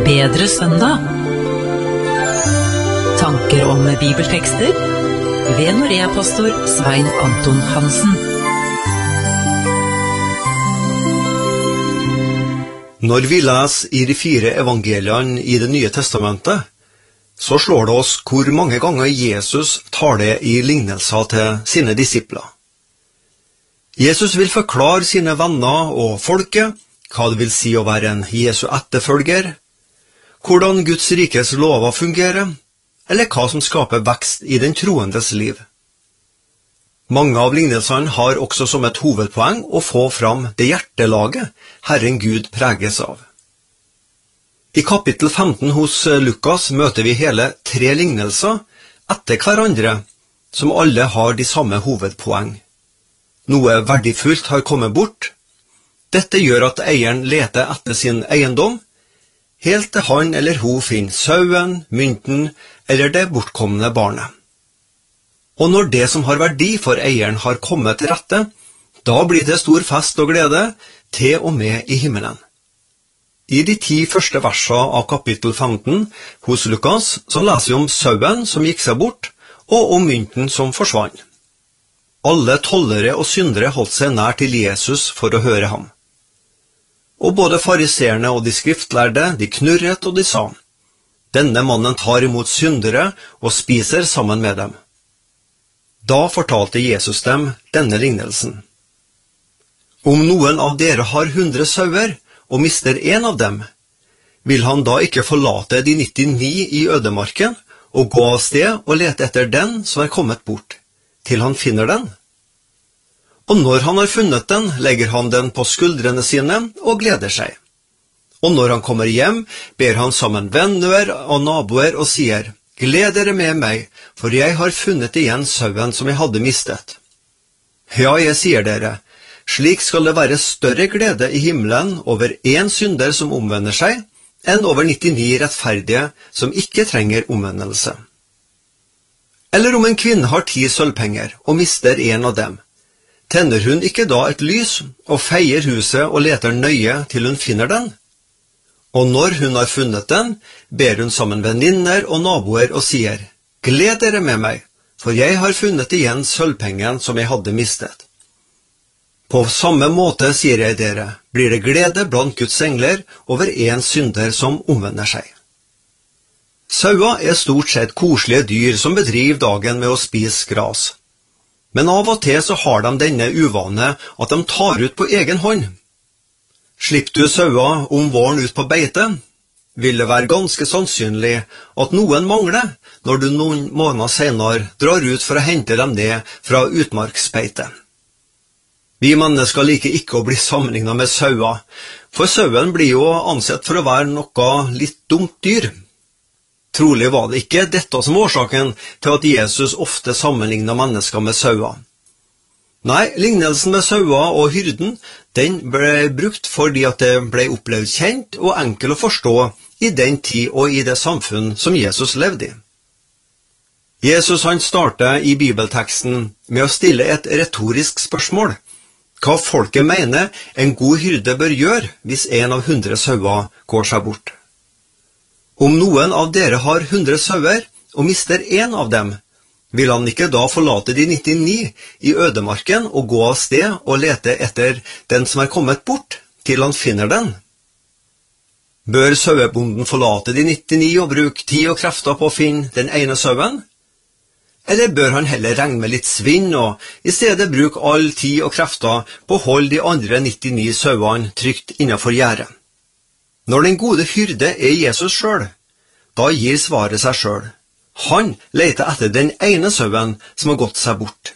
Bedre søndag. Tanker om bibeltekster ved Norea-pastor Svein Anton Hansen. Når vi leser i de 4 evangeliene i Det nye testamentet, så slår det oss hvor mange ganger Jesus taler i lignelser til sine disipler. Jesus vil forklare sine venner og folket hva det vil si å være en Jesu etterfølger, hvordan Guds rikes lover fungerer, eller hva som skaper vekst i den troendes liv. Mange av lignelsene har også som et hovedpoeng å få fram det hjertelaget Herren Gud preges av. I kapittel 15 hos Lukas møter vi hele 3 lignelser etter hverandre, som alle har de samme hovedpoeng. Noe verdifullt har kommet bort. Dette gjør at eieren leter etter sin eiendom, helt til han eller hun finner sauen, mynten eller det bortkomne barnet. Og når det som har verdi for eieren har kommet til rette, da blir det stor fest og glede, til og med i himmelen. I de 10 første versene av kapittel 15 hos Lukas så leser vi om sauen som gikk seg bort, og om mynten som forsvant. Alle tollere og syndere holdt seg nær til Jesus for å høre ham. Og både fariseerne og de skriftlærde, de knurret og de sa, «Denne mannen tar imot syndere og spiser sammen med dem.» Da fortalte Jesus dem denne lignelsen. «Om noen av dere har 100 sauer og mister en av dem, vil han da ikke forlate de 99 i ødemarken og gå av sted og lete etter den som er kommet bort, til han finner den? Og når han har funnet den, legger han den på skuldrene sine og gleder seg. Og når han kommer hjem, ber han sammen venner og naboer og sier, «Gled dere med meg, for jeg har funnet igjen sauen som jeg hadde mistet.» Ja, jeg sier dere, slik skal det være større glede i himmelen over en synder som omvender seg, enn over 99 rettferdige som ikke trenger omvendelse. Eller om en kvinne har 10 sølvpenger og mister en av dem, tenner hun ikke da et lys og feier huset og leter nøye til hun finner den? Og når hun har funnet den, ber hun sammen venninner og naboer og sier, «Gled dere med meg, for jeg har funnet igjen sølvpengen som jeg hadde mistet.» På samme måte, sier jeg dere, blir det glede blant Guds engler over en synder som omvender seg. Sauer er stort sett koselige dyr som bedriver dagen med å spise gras. Men av og til så har de denne uvane at de tar ut på egen hånd. Slipper du sauer om våren ut på beite, vil det være ganske sannsynlig at noen mangler når du noen måneder senere drar ut for å hente dem ned fra utmarksbeite. Vi mennesker liker ikke å bli sammenlignet med sauer, for sauen blir jo ansett for å være noe litt dumt dyr. Trolig var det ikke dette som årsaken til at Jesus ofte sammenlignet mennesker med sauer. Nei, lignelsen med sauer og hyrden, den ble brukt fordi at det ble opplevd kjent og enkel å forstå i den tid og i det samfunn som Jesus levde i. Jesus han starter i bibelteksten med å stille et retorisk spørsmål, hva folket mener en god hyrde bør gjøre hvis en av 100 sauer går seg bort. Om noen av dere har 100 sauer og mister en av dem, vil han ikke da forlate de 99 i ødemarken og gå av sted og lete etter den som er kommet bort, til han finner den? Bør sauebonden forlate de 99 og bruke tid og krefter på å finne den ene sauen? Eller bør han heller regne med litt svinn og i stedet bruke all tid og krefter på å holde de andre 99 sauene trygt innenfor gjerdet? Når den gode hyrde er Jesus selv, da gir svaret seg selv. Han leter etter den ene sauen som har gått seg bort.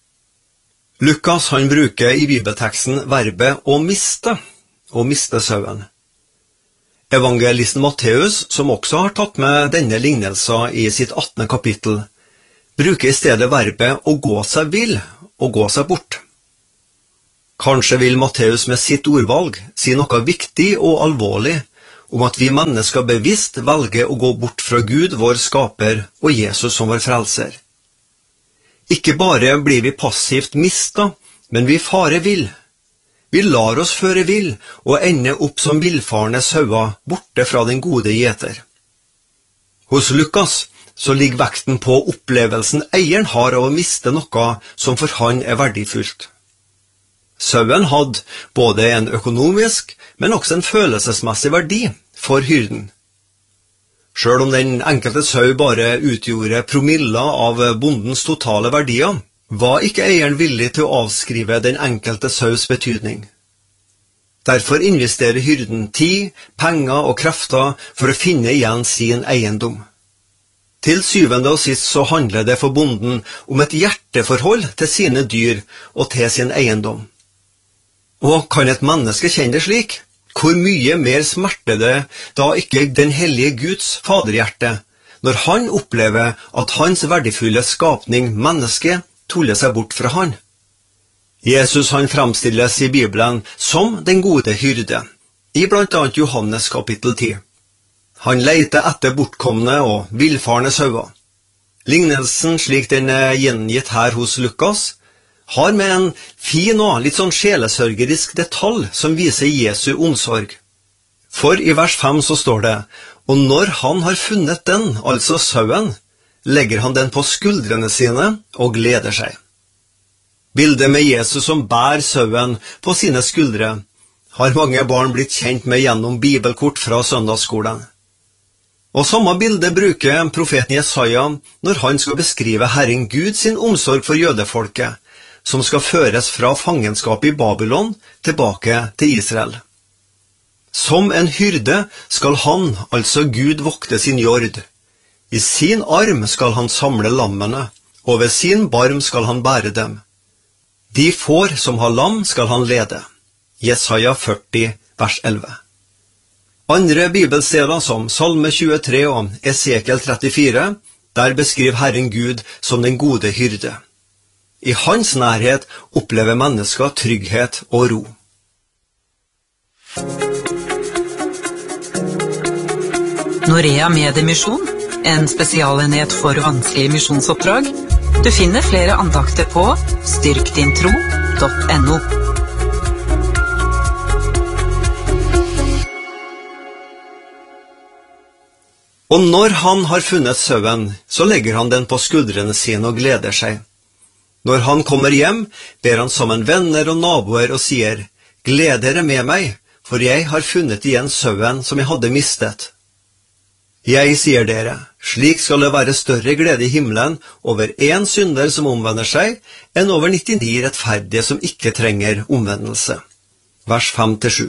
Lukas han bruker i bibelteksten verbet å miste sauen. Evangelisten Matteus, som også har tatt med denne lignelsen i sitt 18. kapittel, bruker i stedet verbet å gå seg vill og gå seg bort. Kanskje vil Matteus med sitt ordvalg si noe viktig og alvorlig om at vi mennesker bevisst velger å gå bort fra Gud, vår skaper, og Jesus som vår frelser. Ikke bare blir vi passivt mistet, men vi farer vill. Vi lar oss føre vill og ender opp som villfarne sauer borte fra den gode gjeter. Hos Lukas så ligger vekten på opplevelsen eieren har av å miste noe som for han er verdifullt. Sauen hadde både en økonomisk, men også en følelsesmessig verdi for hyrden. Selv om den enkelte sau bare utgjorde promiller av bondens totale verdier, var ikke eieren villig til å avskrive den enkelte saus betydning. Derfor investerer hyrden tid, penger og krefter for å finne igjen sin eiendom. Til syvende og sist så handler det for bonden om et hjerteforhold til sine dyr og til sin eiendom. Og kan et menneske kjenne det slik? Hvor mye mer smerter det da ikke den hellige Guds faderhjerte, når han opplever at hans verdifulle skapning, mennesket, tuller seg bort fra han? Jesus han fremstilles i Bibelen som den gode hyrde, i blant annet Johannes kapittel 10. Han leter etter bortkomne og villfarne sauer. Lignelsen slik den er gjengitt her hos Lukas, har med en fin og litt sånn sjelesørgerisk detalj som viser Jesu omsorg. For i vers 5 så står det, og når han har funnet den, altså sauen, legger han den på skuldrene sine og gleder seg. Bildet med Jesus som bær sauen på sine skuldre har mange barn blitt kjent med gjennom bibelkort fra søndagsskolen. Og samme bilde bruker profeten Jesaja når han skal beskrive Herren Gud sin omsorg for jødefolket, som skal føres fra fangenskap i Babylon tilbake til Israel. Som en hyrde skal han, altså Gud, vokte sin jord. I sin arm skal han samle lammene, og ved sin barm skal han bære dem. De får som har lam skal han lede. Jesaja 40, vers 11. Andre bibelsteder som Salme 23 og Esekiel 34, der beskriver Herren Gud som den gode hyrde. I hans nærhet opplever mennesker trygghet og ro. Norea Mediemisjon, en spesialenhet for vanskelige misjonsoppdrag. Du finner flere andakter på styrkdintro.no. Og når han har funnet sauen, så legger han den på skuldrene sine og gleder seg. Når han kommer hjem, ber han sammen venner og naboer og sier, «Gled dere med meg, for jeg har funnet igjen sauen som jeg hadde mistet.» Jeg sier dere, slik skal det være større glede i himmelen over en synder som omvender seg, enn over 99 rettferdige som ikke trenger omvendelse. Vers 5-7.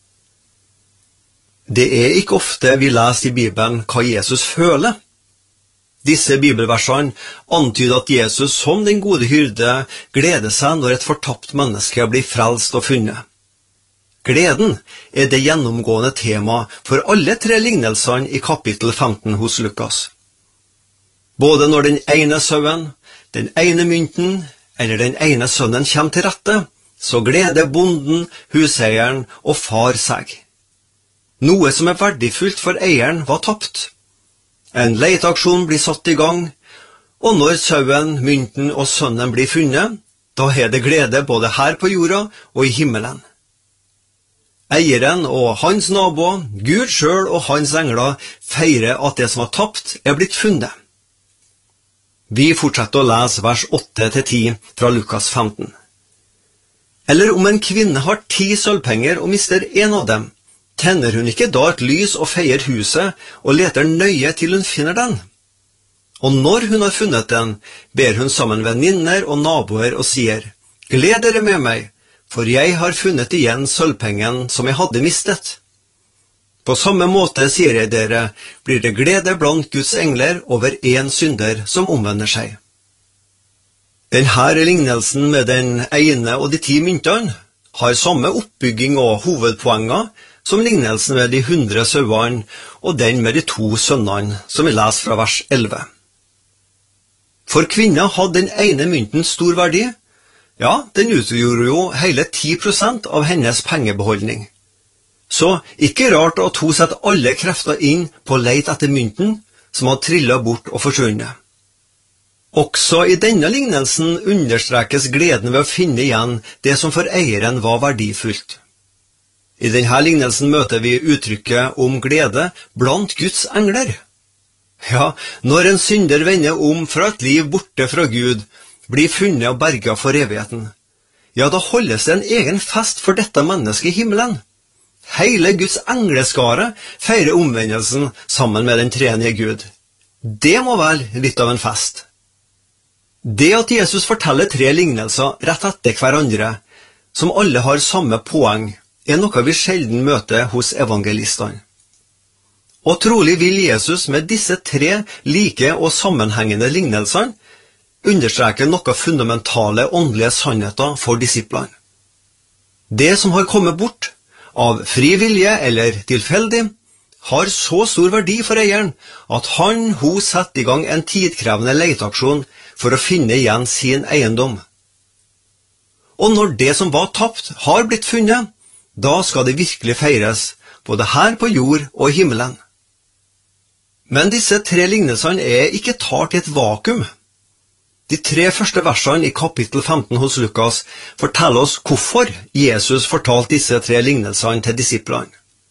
Det er ikke ofte vi leser i Bibelen hva Jesus føler. Disse bibelversene antyder at Jesus som den gode hyrde gleder seg når et fortapt menneske blir frelst og funnet. Gleden er det gjennomgående tema for alle tre lignelsene i kapittel 15 hos Lukas. Både når den ene sauen, den ene mynten eller den ene sønnen kommer til rette, så gleder bonden, huseieren og far seg. Noe som er verdifullt for eieren var tapt. En leteaksjon blir satt i gang, og når sauen, mynten og sønnen blir funnet, da er det glede både her på jorda og i himmelen. Eieren og hans naboer, Gud selv og hans engler feirer at det som var tapt er blitt funnet. Vi fortsetter å lese vers 8-10 fra Lukas 15. Eller om en kvinne har 10 sølvpenger og mister en av dem, tenner hun ikke da et lys og feier huset og leter nøye til hun finner den? Og når hun har funnet den, ber hun sammen venninner og naboer og sier, «Gled dere med meg, for jeg har funnet igjen sølvpengen som jeg hadde mistet.» På samme måte, sier jeg dere, blir det glede blant Guds engler over en synder som omvender seg. Denne lignelsen med den ene og de 10 myntene har samme oppbygging og hovedpoenger som lignelsen med de 100 sauene og den med de 2 sønnene, som vi leser fra vers 11. For kvinner hadde den ene mynten stor verdi. Ja, den utgjorde jo hele 10% av hennes pengebeholdning. Så ikke rart at hun setter alle krefter inn på å lete etter mynten, som hadde trillet bort og forsvunnet. Også i denne lignelsen understrekes gleden ved å finne igjen det som for eieren var verdifullt. I denne lignelsen møter vi uttrykket om glede blant Guds engler. Ja, når en synder vender om fra et liv borte fra Gud, blir funnet og berget for evigheten, ja, da holdes det en egen fest for dette mennesket i himmelen. Hele Guds engleskare feirer omvendelsen sammen med den treenige Gud. Det må være litt av en fest. Det at Jesus forteller 3 lignelser rett etter hverandre, som alle har samme poeng, er noe vi sjelden møter hos evangelistene. Og trolig vil Jesus med disse 3 like og sammenhengende lignelsene understreke noe fundamentale åndelige sannheter for disiplene. Det som har kommet bort, av fri vilje eller tilfeldig, har så stor verdi for eieren at hun setter i gang en tidkrevende leteaksjon for å finne igjen sin eiendom. Og når det som var tapt har blitt funnet, da skal det virkelig feires, både her på jord og i himmelen. Men disse 3 lignelsene er ikke talt i et vakuum. De 3 første versene i kapittel 15 hos Lukas forteller oss hvorfor Jesus fortalte disse 3 lignelsene til disiplene.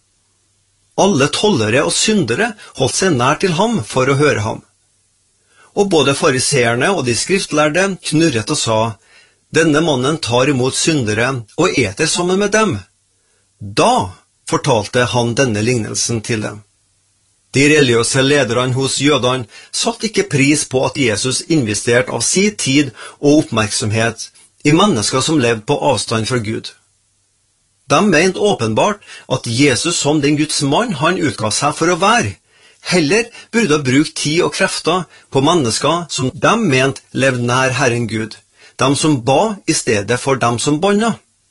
Alle tollere og syndere holdt seg nær til ham for å høre ham. Og både fariseerne og de skriftlærde knurret og sa, «Denne mannen tar imot syndere og eter sammen med dem.» Da fortalte han denne lignelsen til dem. De religiøse lederne hos jødene satt ikke pris på at Jesus investerte av sin tid og oppmerksomhet i mennesker som levde på avstand fra Gud. De mente åpenbart at Jesus som den Guds mann han utga seg for å være, heller burde bruke tid og krefter på mennesker som de mente levde nær Herren Gud, de som ba i stedet for dem som banna.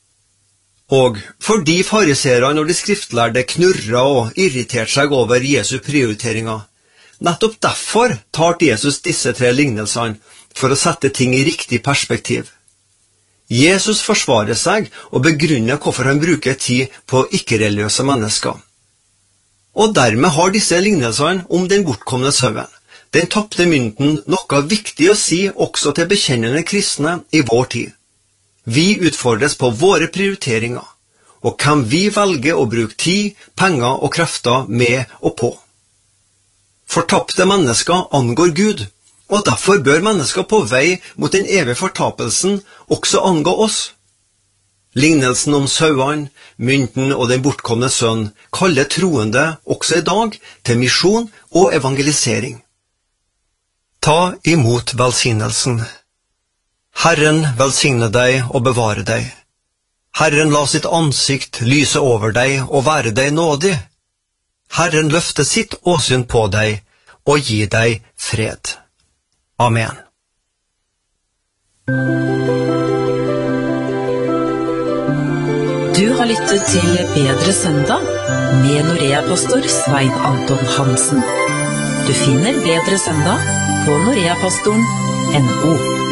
Og fordi fariserene og de skriftlærde knurra og irriterte seg over Jesu prioriteringer, nettopp derfor talte Jesus disse 3 lignelsene for å sette ting i riktig perspektiv. Jesus forsvarer seg og begrunner hvorfor han bruker tid på ikke-religiøse mennesker. Og dermed har disse lignelsene om den bortkomne sauen, den tapte mynten, noe viktig å si også til bekjennende kristne i vår tid. Vi utfordres på våre prioriteringer, og hvem vi velger å bruke tid, penger og krefter med og på. Fortapte mennesker angår Gud, og derfor bør mennesker på vei mot den evige fortapelsen også angå oss. Lignelsen om sauene, mynten og den bortkomne sønn kaller troende også i dag til misjon og evangelisering. Ta imot velsignelsen. Herren velsigne deg og bevare deg. Herren la sitt ansikt lyse over deg og være deg nådig. Herren løfte sitt åsyn på deg og gi deg fred. Amen. Du har lyttet til Bedre søndag med Norea-pastor Svein Anton Hansen. Du finner Bedre søndag på noreapastoren.no.